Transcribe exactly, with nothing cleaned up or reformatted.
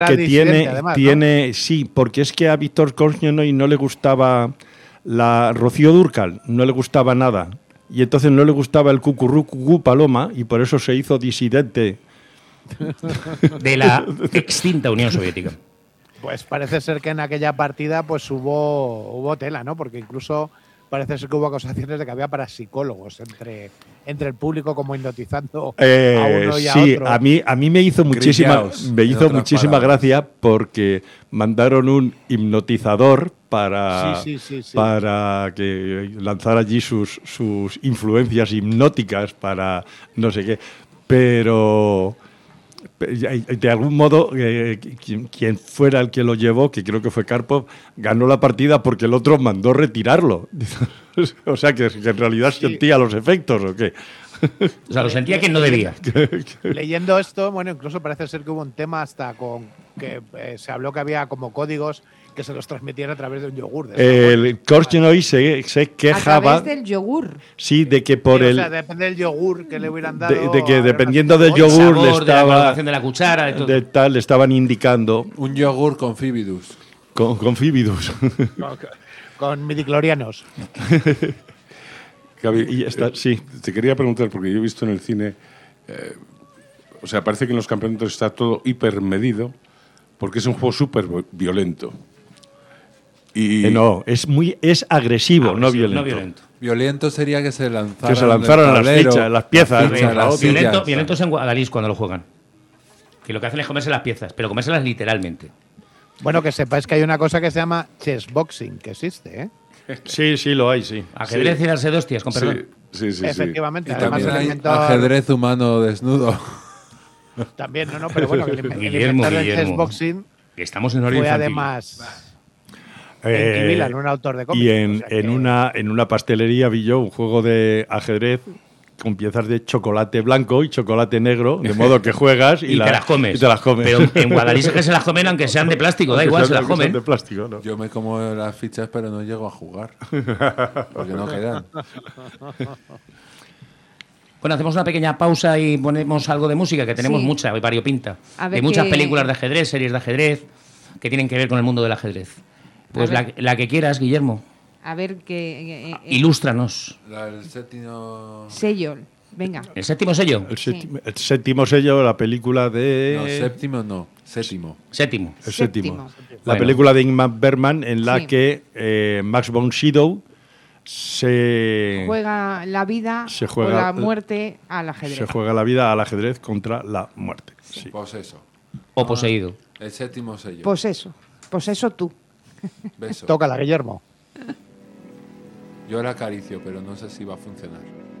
que tiene, además, tiene ¿no? Sí, porque es que a Víctor Korchnoi no le gustaba la Rocío Dúrcal, no le gustaba nada. Y entonces no le gustaba el cucurrucucú paloma y por eso se hizo disidente. De la extinta Unión Soviética. Pues parece ser que en aquella partida pues hubo, hubo tela, ¿no? Porque incluso parece ser que hubo acusaciones de que había parapsicólogos entre, entre el público como hipnotizando eh, a uno y a sí, otro. Sí, a mí, a mí me hizo muchísima, me hizo muchísima gracia porque mandaron un hipnotizador para, sí, sí, sí, sí. para que lanzara allí sus, sus influencias hipnóticas para no sé qué. Pero de algún modo, eh, quien, quien fuera el que lo llevó, que creo que fue Karpov, ganó la partida porque el otro mandó retirarlo. O sea, que, que en realidad sí. Sentía los efectos, ¿o qué? O sea, lo sentía quien no debía. Leyendo esto, bueno, incluso parece ser que hubo un tema hasta con que eh, se habló que había como códigos que se los transmitían a través de un yogur. De el Korchnoi se, se quejaba. A través del yogur. Sí, de que por sí, el. O sea, depende del yogur que le hubieran dado. De, de que dependiendo del yogur le estaba. De la cuchara, de todo. De tal, le estaban indicando. Un yogur con fibidus. Con, con fibidus. Con, con midiclorianos. Gaby, y está, eh, sí. Te quería preguntar, porque yo he visto en el cine. Eh, o sea, parece que en los campeonatos está todo hipermedido, porque es un juego súper violento. Y eh, no, es muy es agresivo, agresivo no, violento. no violento. Violento sería que se lanzaran, que se lanzaran las fichas, las piezas. Las fichas, las violento, violento es en Guadalís cuando lo juegan. Que lo que hacen es comerse las piezas, pero comérselas literalmente. Bueno, que sepáis que hay una cosa que se llama chessboxing, que existe, ¿eh? Sí, sí, lo hay, sí. Ajedrez sí. Y darse de hostias, con perdón. Sí, sí, sí. Efectivamente. Y Además, también hay inventor... ajedrez humano desnudo. También, no, no, pero bueno, el, el Guillermo, inventor del Guillermo. chessboxing que estamos en horario fue infantil. además... Eh, en Kibilan, un autor de cómics. Y en, o sea en, que... una, en una pastelería vi yo un juego de ajedrez con piezas de chocolate blanco y chocolate negro, de modo que juegas y, y, la, te las comes. y te las comes. Pero en Guadalís es que se las comen aunque sean de plástico, da igual, se las comen. De plástico, ¿no? Yo me como las fichas, pero no llego a jugar. Porque no quedan. Bueno, hacemos una pequeña pausa y ponemos algo de música, que tenemos sí. mucha, variopinta. Hay que... muchas películas de ajedrez, series de ajedrez, que tienen que ver con el mundo del ajedrez. Pues la, la que quieras, Guillermo. A ver, que... Eh, eh, Ilústranos. La, el séptimo... Sello, venga. ¿El séptimo sello? El, séptimo, sí. el séptimo sello, la película de... No, séptimo no, séptimo. Séptimo. El séptimo. séptimo. La bueno. película de Ingmar Bergman en la sí. que eh, Max von Sydow se... Juega la vida se juega, o la muerte al ajedrez. Se juega la vida al ajedrez contra la muerte. Sí. Pues eso. O poseído. El séptimo sello. Pues eso. Pues eso tú. Beso. Tócala, Guillermo. Yo la acaricio, pero no sé si va a funcionar.